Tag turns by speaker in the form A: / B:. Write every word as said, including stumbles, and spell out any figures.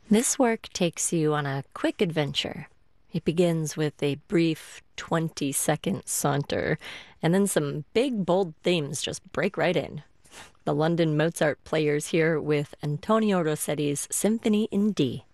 A: This work takes you on a quick adventure. It begins with a brief twenty second saunter, and then some big, bold themes just break right in. The London Mozart Players here with Antonio Rossetti's Symphony in D.